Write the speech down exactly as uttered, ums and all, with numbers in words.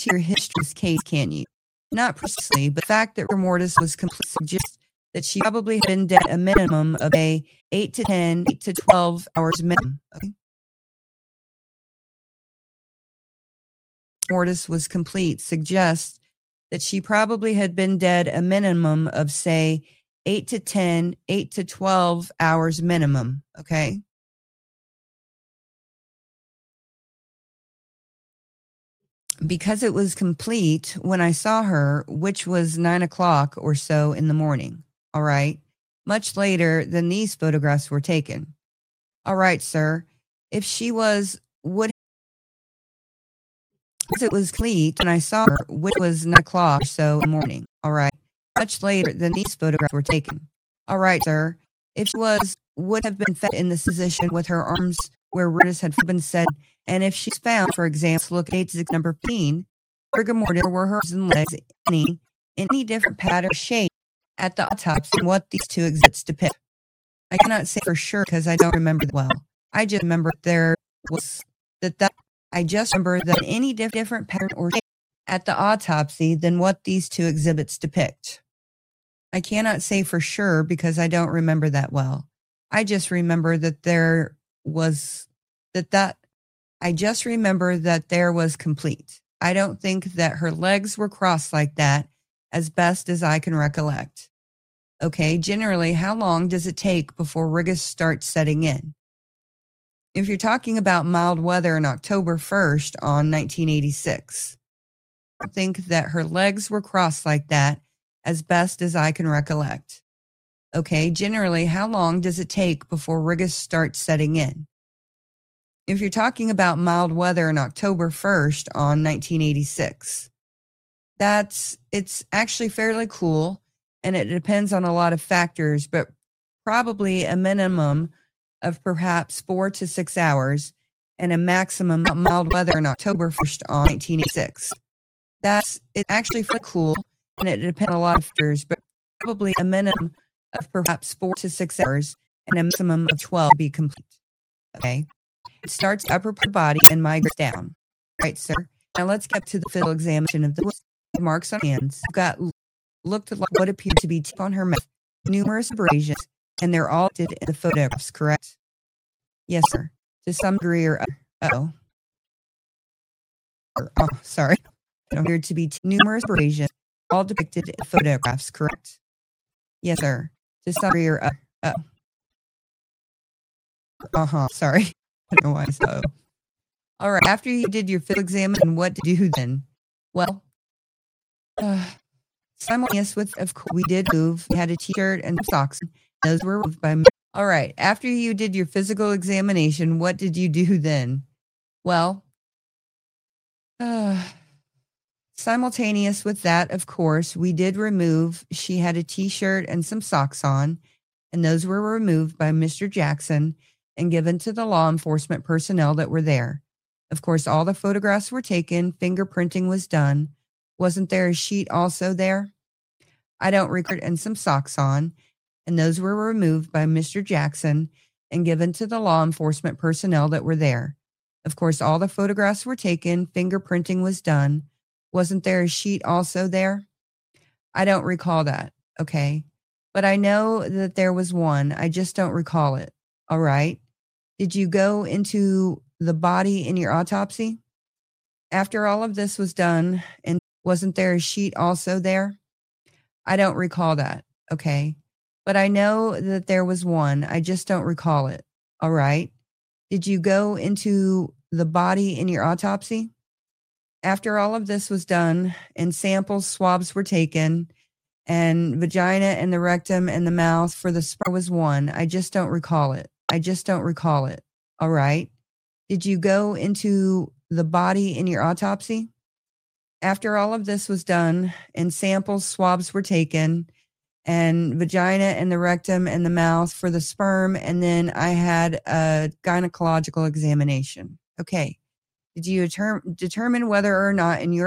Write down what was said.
to your history of this case, can you? Not precisely, but the fact that rigor mortis was complete suggests that she probably had been dead a minimum of a eight to ten, eight to twelve hours minimum. Okay. Mortis was complete suggests that she probably had been dead a minimum of, say, eight to ten, eight to twelve hours minimum. Okay. Because it was complete when I saw her, which was nine o'clock or so in the morning. All right. Much later than these photographs were taken. All right, sir. If she was, would it was complete when I saw her, which was nine o'clock or so in the morning. All right. Much later than these photographs were taken. All right, sir. If she was, would have been found in this position with her arms where Ritis had been set, and if she's found, for example, look at six number fifteen, rigor mortis were her arms and legs any in any different pattern or shape at the autopsy than what these two exhibits depict. I cannot say for sure because I don't remember that well. I just remember there was that that I just remember that any diff- different pattern or shape at the autopsy than what these two exhibits depict. I cannot say for sure because I don't remember that well. I just remember that there was that that I just remember that there was complete. I don't think that her legs were crossed like that, as best as I can recollect. Okay, generally, how long does it take before rigor starts setting in? If you're talking about mild weather on October first on nineteen eighty-six, I think that her legs were crossed like that, as best as I can recollect. Okay, generally, how long does it take before rigor starts setting in? If you're talking about mild weather on October first on nineteen eighty-six, that's, it's actually fairly cool, and it depends on a lot of factors, but probably a minimum of perhaps four to six hours and a maximum of mild weather on October first on nineteen eighty-six. That's, it's actually fairly cool, and it depends on a lot of factors, but probably a minimum of perhaps four to six hours and a maximum of twelve to be complete. Okay. It starts upper part of the body and migrates down. Right, sir. Now let's get to the physical examination of the marks on hands. We've got looked like what appeared to be teeth on her mouth, numerous abrasions, and they're all did in the photographs, correct? Yes, sir. To some degree or oh. Oh, sorry. It appeared to be numerous abrasions, all depicted in photographs, correct? Yes, sir. To some degree or oh. Uh-huh. Sorry. I don't know why I said oh. All right. After you did your physical examination, what did you do then? Well, uh, simultaneous with, of course, we did move. We had a t-shirt and socks. Those were moved by me. All right. After you did your physical examination, what did you do then? Well, uh, simultaneous with that, of course, we did remove. She had a t-shirt and some socks on, and those were removed by Mister Jackson and given to the law enforcement personnel that were there. Of course, all the photographs were taken. Fingerprinting was done. Wasn't there a sheet also there? I don't record and some socks on, and those were removed by Mister Jackson and given to the law enforcement personnel that were there. Of course, all the photographs were taken. Fingerprinting was done. Wasn't there a sheet also there? I don't recall that. Okay. But I know that there was one. I just don't recall it. All right. Did you go into the body in your autopsy? After all of this was done, and wasn't there a sheet also there? I don't recall that. Okay. But I know that there was one. I just don't recall it. All right. Did you go into the body in your autopsy? After all of this was done and samples, swabs were taken, and vagina and the rectum and the mouth for the sperm was one. I just don't recall it. I just don't recall it. All right. Did you go into the body in your autopsy? After all of this was done and samples, swabs were taken, and vagina and the rectum and the mouth for the sperm, and then I had a gynecological examination. Okay. Did you deter- determine whether or not in your